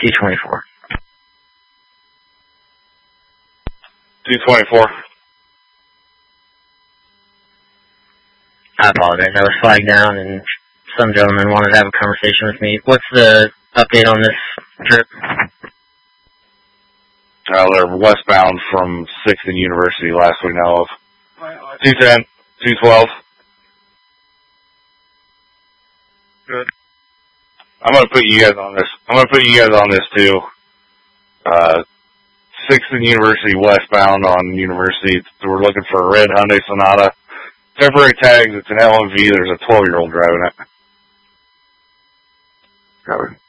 224. 224. I apologize. I was flagged down, and some gentleman wanted to have a conversation with me. What's the update on this trip? They're westbound from 6th and University, last we know of. 210, 212. Good. I'm gonna put you guys on this. I'm gonna put you guys on this too. 6th and University westbound on University. We're looking for a red Hyundai Sonata. Temporary tags. It's an LMV. There's a 12-year-old driving it. Covered.